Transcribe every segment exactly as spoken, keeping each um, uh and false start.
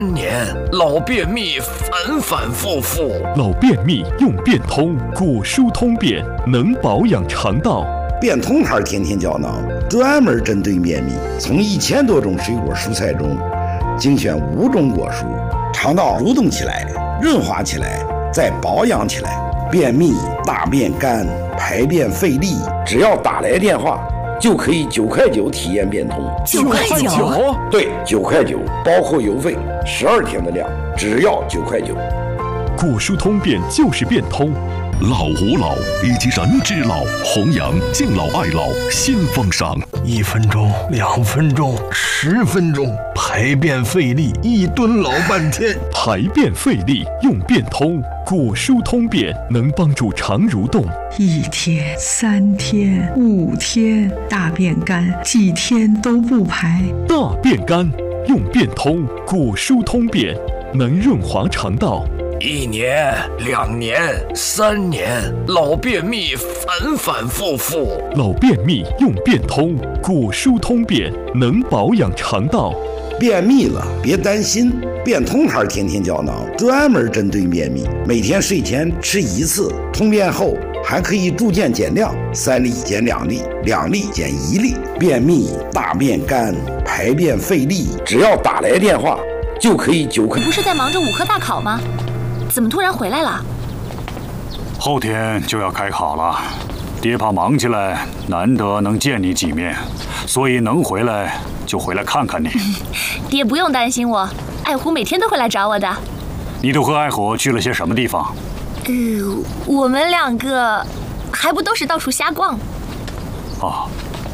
年老便秘反反复复， 老便秘用变通，果蔬通便能保养肠道。 变通牌甜甜胶囊专门针对便秘，从一千多种水果蔬菜中精选五种果蔬，肠道蠕动起来，润滑起来，再保养起来。便秘、大便干、排便费力，只要打来电话，就可以九块九体验变通。 九块九？ 对，九块九，包括邮费，十二天的量，只要九块九。 果蔬通便就是变通。 老吾老以及人之老，弘扬敬老爱老新风尚。 一分钟、两分钟、十分钟，排便费力，一蹲老半天。 排便费力用变通，果蔬通便能帮助肠蠕动。 一天、三天、五天，大便干，几天都不排。 大便干用变通，果蔬通便能润滑肠道。 一年、两年、三年，老便秘反反复复。 老便秘用变通，果蔬通便能保养肠道。 便秘了别担心，变通牌甜甜胶囊专门针对便秘，每天睡前吃一次，通便后还可以逐渐减量，三粒减两粒，两粒减一粒。便秘、大便干、排便费力，只要打来电话就可以九块。 你不是在忙着五科大考吗？怎么突然回来了？ 后天就要开考了，爹怕忙起来难得能见你几面，所以能回来就回来看看你。 爹不用担心我，爱虎每天都会来找我的。 你都和爱虎去了些什么地方？ 呃，我们两个还不都是到处瞎逛。 啊，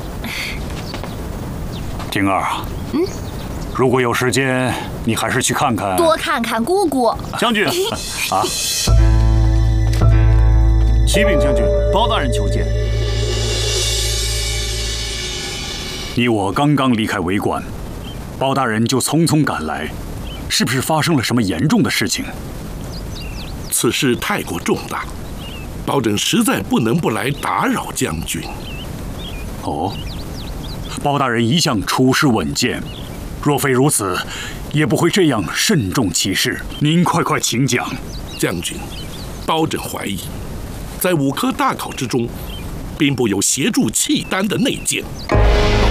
婷儿啊， 嗯。 如果有时间，你还是去看看， 多看看姑姑。 将军，啊，启禀将军，包大人求见。你我刚刚离开围馆，包大人就匆匆赶来，是不是发生了什么严重的事情？ 此事太过重大，包拯实在不能不来打扰将军。 哦，包大人一向处事稳健。若非如此，也不会这样慎重其事。您快快请讲。 将军，包拯怀疑，在五科大考之中，兵部有协助契丹的内奸。